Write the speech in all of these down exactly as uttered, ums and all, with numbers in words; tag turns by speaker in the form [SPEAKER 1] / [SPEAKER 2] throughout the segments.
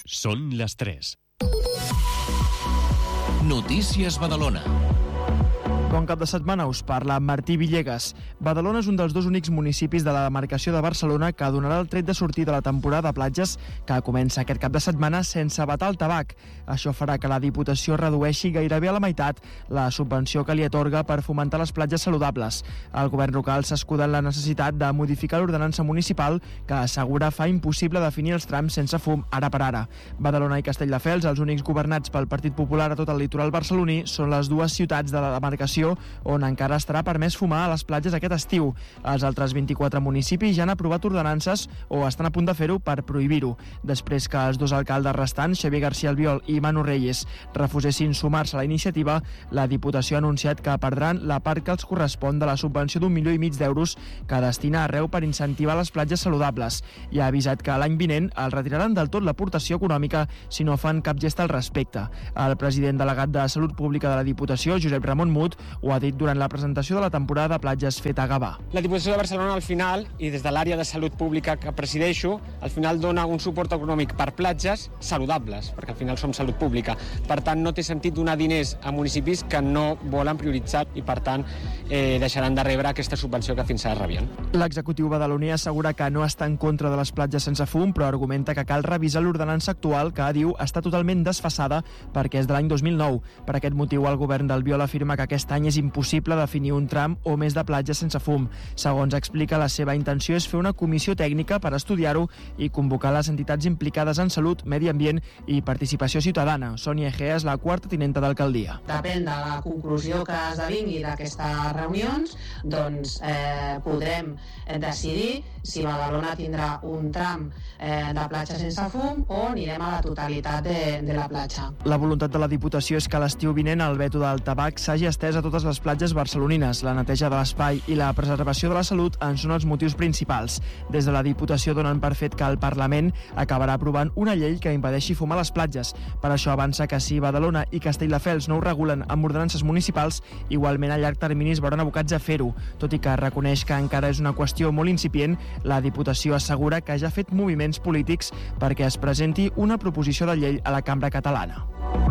[SPEAKER 1] Són les tres.
[SPEAKER 2] Notícies Badalona.
[SPEAKER 3] Bon cap de setmana, us parla Martí Villegas. Badalona és un dels dos únics municipis de la demarcació de Barcelona que donarà el tret de sortir de la temporada de platges que comença aquest cap de setmana sense vetar el tabac. Això farà que la Diputació redueixi gairebé a la meitat la subvenció que li atorga per fomentar les platges saludables. El govern local s'escuda en la necessitat de modificar l'ordenança municipal que assegura fa impossible definir els trams sense fum ara per ara. Badalona i Castelldefels, els únics governats pel Partit Popular a tot el litoral barceloní, són les dues ciutats de la demarcació on encara estarà permès fumar a les platges aquest estiu. Els altres vint-i-quatre municipis ja han aprovat ordenances o estan a punt de fer-ho per prohibir-ho. Després que els dos alcaldes restants, Xavier García Albiol i Manu Reyes, refusessin sumar-se a la iniciativa, la Diputació ha anunciat que perdran la part que els correspon de la subvenció d'un milió i mig d'euros que destina a Arreu per incentivar les platges saludables. I ha avisat que l'any vinent el retiraran del tot l'aportació econòmica si no fan cap gest al respecte. El president delegat de Salut Pública de la Diputació, Josep Ramon Mut, ho ha dit durant la presentació de la temporada de platges feta a Gavà.
[SPEAKER 4] La Diputació de Barcelona al final, i des de l'àrea de salut pública que presideixo, al final dona un suport econòmic per platges saludables, perquè al final som salut pública. Per tant, no té sentit donar diners a municipis que no volen prioritzar i, per tant, eh, deixaran de rebre aquesta subvenció que fins ara rebien.
[SPEAKER 3] L'executiu badaloní assegura que no està en contra de les platges sense fum, però argumenta que cal revisar l'ordenança actual que, diu, està totalment desfasada perquè és de l'any dos mil nou. Per aquest motiu, el govern d'Albiol afirma que aquest any és impossible definir un tram o més de platges sense fum. Segons explica, la seva intenció és fer una comissió tècnica per estudiar-ho i convocar les entitats implicades en salut, medi ambient i participació ciutadana. Sònia Egea és la quarta tinenta d'alcaldia.
[SPEAKER 5] Depèn de la conclusió que esdevingui d'aquestes reunions, doncs eh, podrem decidir si Badalona tindrà un tram eh, de platja sense fum o anirem a la totalitat de, de la platja.
[SPEAKER 3] La voluntat de la Diputació és que l'estiu vinent el veto del tabac s'hagi estès a totes les platges barcelonines. La neteja de l'espai i la preservació de la salut en són els motius principals. Des de la Diputació donen per fet que el Parlament acabarà aprovant una llei que impedeixi fumar a les platges. Per això avança que si Badalona i Castelldefels no ho regulen amb ordenances municipals, igualment a llarg termini es veuran abocats a fer-ho. Tot i que reconeix que encara és una qüestió molt incipient, la Diputació assegura que ja ha fet moviments polítics perquè es presenti una proposició de llei a la Cambra Catalana.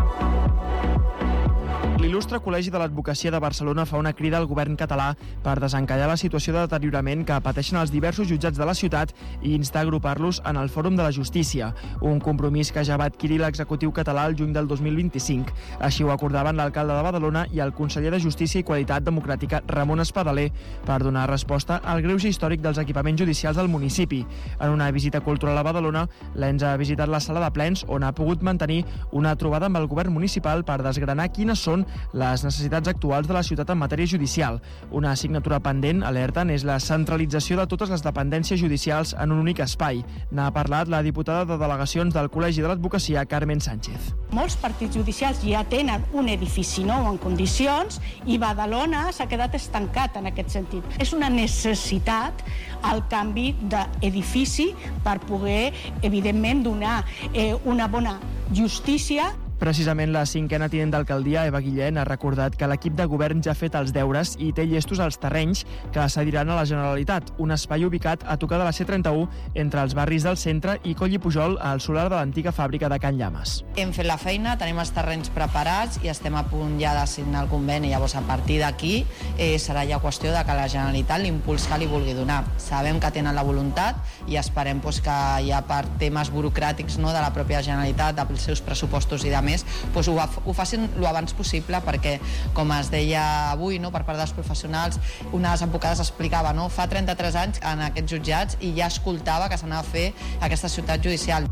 [SPEAKER 3] L'il·lustre Col·legi de l'Advocacia de Barcelona fa una crida al govern català per desencallar la situació de deteriorament que pateixen els diversos jutjats de la ciutat i instar a agrupar-los en el Fòrum de la Justícia, un compromís que ja va adquirir l'executiu català el juny del dos mil vint-i-cinc. Així ho acordaven l'alcalde de Badalona i el conseller de Justícia i Qualitat Democràtica, Ramon Espadaler, per donar resposta al greuge històric dels equipaments judicials del municipi. En una visita cultural a Badalona, l'Ens ha visitat la sala de plens on ha pogut mantenir una trobada amb el govern municipal per desgranar quines són les necessitats actuals de la ciutat en matèria judicial. Una assignatura pendent, alerten, és la centralització de totes les dependències judicials en un únic espai. N'ha parlat la diputada de delegacions del Col·legi de l'Advocacia, Carmen Sánchez.
[SPEAKER 6] Molts partits judicials ja tenen un edifici nou en condicions i Badalona s'ha quedat estancat en aquest sentit. És una necessitat el canvi d'edifici per poder, evidentment, donar eh, una bona justícia.
[SPEAKER 3] Precisament la cinquena tinent d'alcaldia, Eva Guillén, ha recordat que l'equip de govern ja ha fet els deures i té llestos als terrenys que cediran a la Generalitat, un espai ubicat a tocar de la C trenta-u entre els barris del centre i Coll i Pujol al solar de l'antiga fàbrica de Can Llames.
[SPEAKER 7] Hem fet la feina, tenim els terrenys preparats i estem a punt ja de signar el conveni. Llavors, a partir d'aquí eh, serà ja qüestió de que la Generalitat l'impuls que li vulgui donar. Sabem que tenen la voluntat i esperem doncs, que ja per temes burocràtics, no, de la pròpia Generalitat, dels seus pressupostos i de més, doncs ho, ho facin lo abans possible, perquè, com es deia avui, no, per part dels professionals, una de les advocades explicava, no, fa trenta-tres anys en aquests jutjats i ja escoltava que s'anava a fer aquesta ciutat judicial.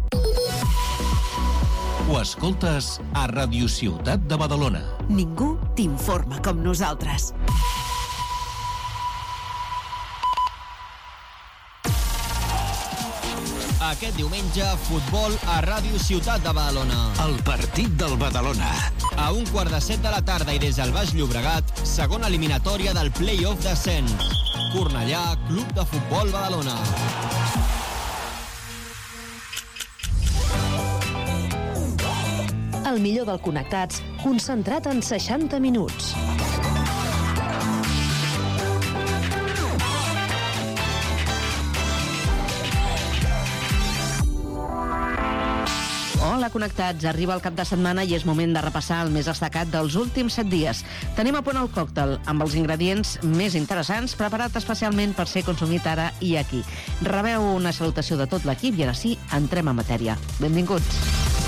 [SPEAKER 2] Ho escoltes a Ràdio Ciutat de Badalona.
[SPEAKER 8] Ningú t'informa com nosaltres.
[SPEAKER 9] Aquest diumenge, futbol a Ràdio Ciutat de Badalona.
[SPEAKER 2] El partit del Badalona.
[SPEAKER 9] A un quart de set de la tarda i des del Baix Llobregat, segona eliminatòria del play-off d'ascens. Cornellà, Club de Futbol Badalona.
[SPEAKER 8] El millor del Connectats, concentrat en seixanta minuts.
[SPEAKER 1] Hola, connectats. Arriba el cap de setmana i és moment de repassar el més destacat dels últims set dies. Tenim a punt el còctel amb els ingredients més interessants, preparat especialment per ser consumit ara i aquí. Rebeu una salutació de tot l'equip i ara sí, entrem en matèria. Benvinguts.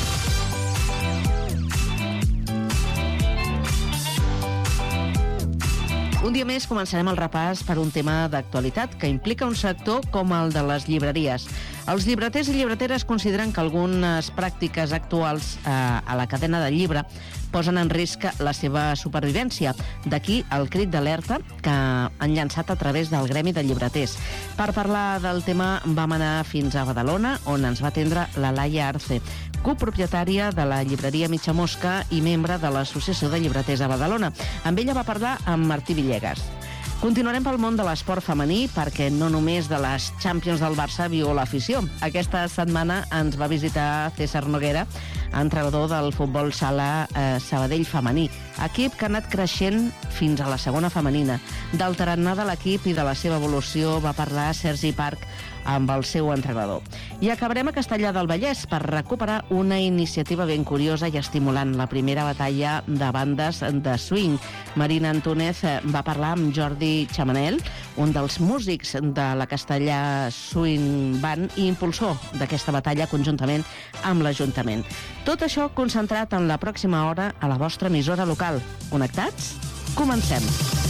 [SPEAKER 1] Un dia més començarem el repàs per un tema d'actualitat que implica un sector com el de les llibreries. Els llibreters i llibreteres consideren que algunes pràctiques actuals eh, a la cadena de llibre posen en risc la seva supervivència. D'aquí el crit d'alerta que han llançat a través del Gremi de Llibreters. Per parlar del tema vam anar fins a Badalona, on ens va atendre la Laia Arce, copropietària de la llibreria Mitja Mosca i membre de l'Associació de Llibreters a Badalona. Amb ella va parlar amb Martí Villegas. Continuarem pel món de l'esport femení perquè no només de les Champions del Barça viu l'afició. Aquesta setmana ens va visitar César Noguera, entrenador del futbol sala eh, Sabadell femení, equip que ha anat creixent fins a la segona femenina. Del tarannà de l'equip i de la seva evolució va parlar Sergi Parc amb el seu entrenador. I acabarem a Castellar del Vallès per recuperar una iniciativa ben curiosa i estimulant, la primera batalla de bandes de swing. Marina Antúnez va parlar amb Jordi Chamanel, un dels músics de la Castellar Swing Band i impulsor d'aquesta batalla conjuntament amb l'Ajuntament. Tot això concentrat en la pròxima hora a la vostra emissora local. Connectats? Comencem!